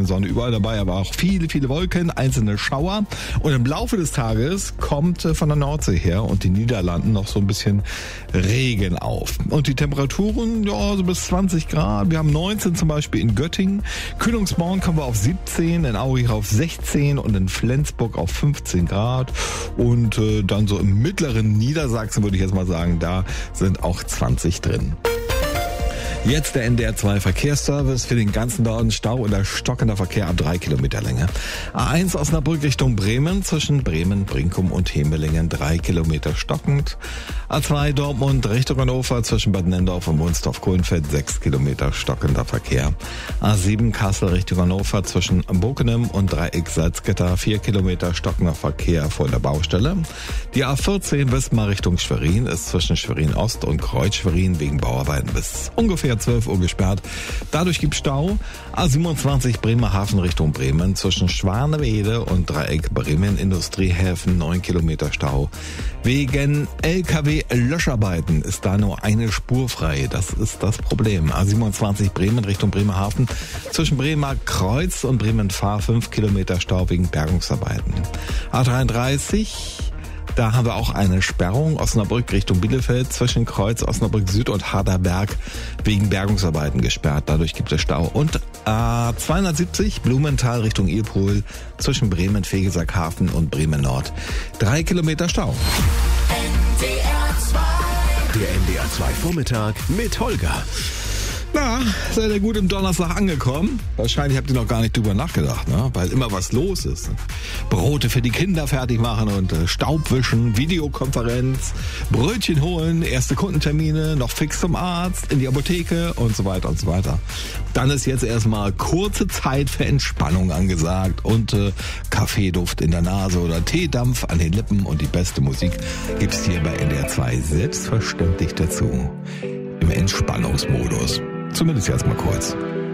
bisschen Sonne überall dabei, aber auch viele, viele Wolken, einzelne Schauer. Und im Laufe des Tages kommt von der Nordsee her und die Niederlanden noch so ein bisschen Regen auf. Und die Temperaturen, ja, so bis 20 Grad. Wir haben 19 zum Beispiel in Göttingen. Kühlungsmorgen kommen wir auf 17, in Aurich auf 16 und in Flensburg auf 15 Grad. Und dann so im mittleren Niedersachsen würde ich jetzt mal sagen, da sind auch 20 drin. Jetzt der NDR 2 Verkehrsservice für den ganzen Norden. Stau oder stockender Verkehr ab 3 Kilometer Länge. A1 Osnabrück Richtung Bremen, zwischen Bremen, Brinkum und Hemelingen 3 Kilometer stockend. A2 Dortmund Richtung Hannover, zwischen Bad Nendorf und Wunstorf-Kohlenfeld 6 Kilometer stockender Verkehr. A7 Kassel Richtung Hannover, zwischen Bokenem und Dreieck Salzgitter 4 Kilometer stockender Verkehr vor der Baustelle. Die A14 Wismar Richtung Schwerin ist zwischen Schwerin Ost und Kreuz Schwerin wegen Bauarbeiten bis ungefähr 12 Uhr gesperrt. Dadurch gibt Stau. A27 Bremerhaven Richtung Bremen, zwischen Schwanewede und Dreieck Bremen Industriehäfen 9 Kilometer Stau. Wegen LKW-Löscharbeiten ist da nur eine Spur frei. Das ist das Problem. A27 Bremen Richtung Bremerhaven, zwischen Bremer Kreuz und Bremen Fahr 5 Kilometer Stau wegen Bergungsarbeiten. A33 da haben wir auch eine Sperrung, Osnabrück Richtung Bielefeld, zwischen Kreuz Osnabrück Süd und Harderberg wegen Bergungsarbeiten gesperrt. Dadurch gibt es Stau. Und A270 Blumenthal Richtung Ilpol, zwischen Bremen, Vegesackhafen und Bremen Nord 3 Kilometer Stau. Der NDR 2 Vormittag mit Holger. Na, seid ihr gut im Donnerstag angekommen? Wahrscheinlich habt ihr noch gar nicht drüber nachgedacht, ne? Weil immer was los ist. Brote für die Kinder fertig machen und Staubwischen, Videokonferenz, Brötchen holen, erste Kundentermine, noch fix zum Arzt, in die Apotheke und so weiter und so weiter. Dann ist jetzt erstmal kurze Zeit für Entspannung angesagt und Kaffeeduft in der Nase oder Teedampf an den Lippen und die beste Musik gibt's hier bei NDR 2 selbstverständlich dazu. Im Entspannungsmodus. Zumindest jetzt mal kurz.